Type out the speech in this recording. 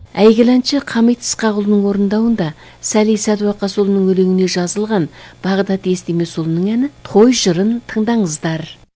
Әйгіләнші Қамит Ысқақұлының орындауында Сәли Сәдуақасұлының өлеңіне жазылған Бағдат Естемесұлының әні «Той жырын» тыңдаңыздар.